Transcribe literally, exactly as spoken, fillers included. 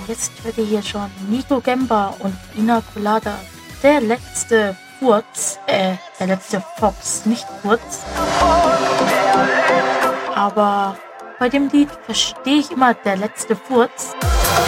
jetzt hört ihr hier schon Nico Gemba und Ina Colada. Der letzte Furz, äh, der letzte Fox, nicht Furz. Aber bei dem Lied verstehe ich immer der letzte Furz.